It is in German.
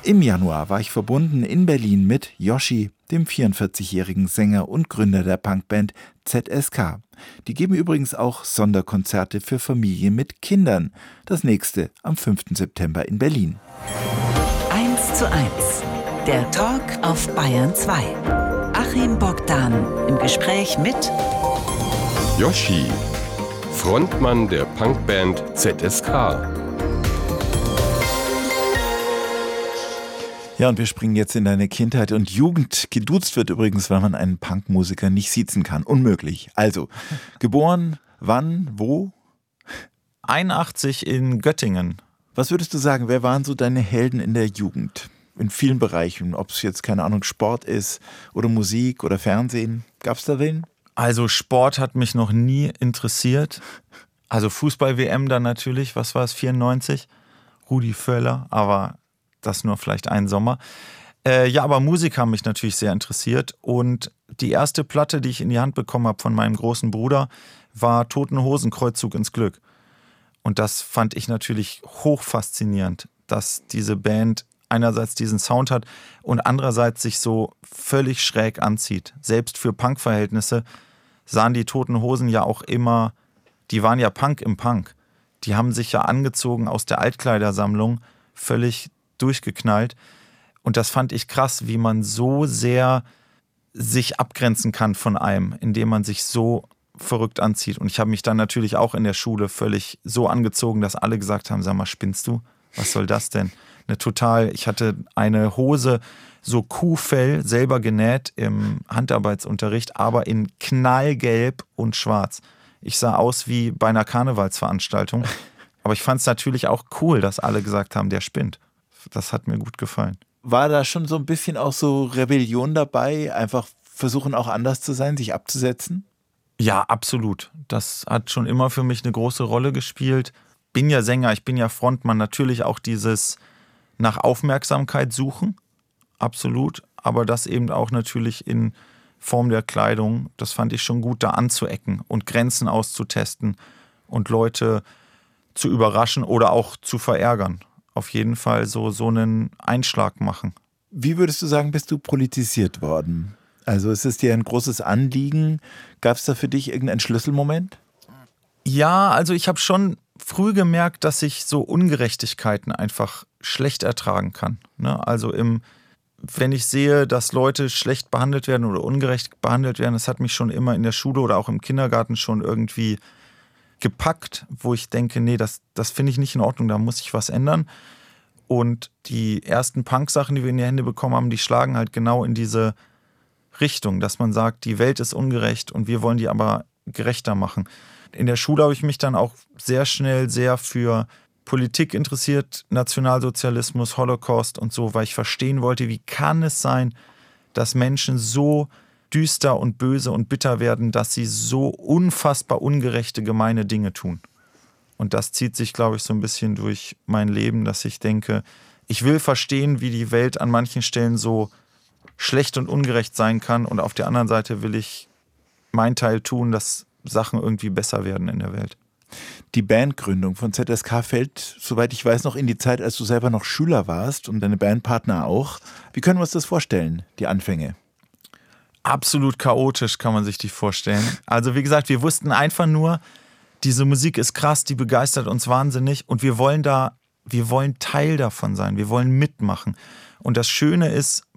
Im Januar war ich verbunden in Berlin mit Yoshi, dem 44-jährigen Sänger und Gründer der Punkband ZSK. Die geben übrigens auch Sonderkonzerte für Familien mit Kindern. Das nächste am 5. September in Berlin. 1:1, der Talk auf Bayern 2. Achim Bogdan im Gespräch mit Yoshi, Frontmann der Punkband ZSK. Ja, und wir springen jetzt in deine Kindheit und Jugend. Geduzt wird übrigens, weil man einen Punkmusiker nicht siezen kann. Unmöglich. Also, geboren, wann, wo? 81 in Göttingen. Was würdest du sagen, wer waren so deine Helden in der Jugend? In vielen Bereichen, ob es jetzt, keine Ahnung, Sport ist oder Musik oder Fernsehen. Gab es da wen? Also Sport hat mich noch nie interessiert. Also Fußball-WM dann natürlich, was war es, 94? Rudi Völler, aber das nur vielleicht einen Sommer. Ja, aber Musik haben mich natürlich sehr interessiert. Und die erste Platte, die ich in die Hand bekommen habe von meinem großen Bruder, war Toten Hosen, Kreuzzug ins Glück. Und das fand ich natürlich hochfaszinierend, dass diese Band einerseits diesen Sound hat und andererseits sich so völlig schräg anzieht. Selbst für Punk-Verhältnisse sahen die Toten Hosen ja auch immer, die waren ja Punk im Punk. Die haben sich ja angezogen aus der Altkleidersammlung, völlig durchgeknallt. Und das fand ich krass, wie man so sehr sich abgrenzen kann von einem, indem man sich so verrückt anzieht. Und ich habe mich dann natürlich auch in der Schule völlig so angezogen, dass alle gesagt haben, sag mal, spinnst du? Was soll das denn? Ich hatte eine Hose, so Kuhfell, selber genäht im Handarbeitsunterricht, aber in knallgelb und schwarz. Ich sah aus wie bei einer Karnevalsveranstaltung. Aber ich fand es natürlich auch cool, dass alle gesagt haben, der spinnt. Das hat mir gut gefallen. War da schon so ein bisschen auch so Rebellion dabei? Einfach versuchen auch anders zu sein, sich abzusetzen? Ja, absolut. Das hat schon immer für mich eine große Rolle gespielt. Bin ja Sänger, ich bin ja Frontmann. Natürlich auch dieses nach Aufmerksamkeit suchen. Absolut. Aber das eben auch natürlich in Form der Kleidung. Das fand ich schon gut, da anzuecken und Grenzen auszutesten und Leute zu überraschen oder auch zu verärgern. Auf jeden Fall so einen Einschlag machen. Wie würdest du sagen, bist du politisiert worden? Also ist es dir ein großes Anliegen? Gab es da für dich irgendeinen Schlüsselmoment? Ja, also ich habe schon früh gemerkt, dass ich so Ungerechtigkeiten einfach schlecht ertragen kann. Ne? Also wenn ich sehe, dass Leute schlecht behandelt werden oder ungerecht behandelt werden, das hat mich schon immer in der Schule oder auch im Kindergarten schon irgendwie gepackt, wo ich denke, nee, das finde ich nicht in Ordnung, da muss ich was ändern. Und die ersten Punk-Sachen, die wir in die Hände bekommen haben, die schlagen halt genau in diese Richtung, dass man sagt, die Welt ist ungerecht und wir wollen die aber gerechter machen. In der Schule habe ich mich dann auch sehr schnell sehr für Politik interessiert, Nationalsozialismus, Holocaust und so, weil ich verstehen wollte, wie kann es sein, dass Menschen so düster und böse und bitter werden, dass sie so unfassbar ungerechte, gemeine Dinge tun. Und das zieht sich, glaube ich, so ein bisschen durch mein Leben, dass ich denke, ich will verstehen, wie die Welt an manchen Stellen so schlecht und ungerecht sein kann und auf der anderen Seite will ich meinen Teil tun, dass Sachen irgendwie besser werden in der Welt. Die Bandgründung von ZSK fällt, soweit ich weiß, noch in die Zeit, als du selber noch Schüler warst und deine Bandpartner auch. Wie können wir uns das vorstellen, die Anfänge? Absolut chaotisch kann man sich die vorstellen. Also wie gesagt, wir wussten einfach nur, diese Musik ist krass, die begeistert uns wahnsinnig und wir wollen Teil davon sein, wir wollen mitmachen. Und das Schöne ist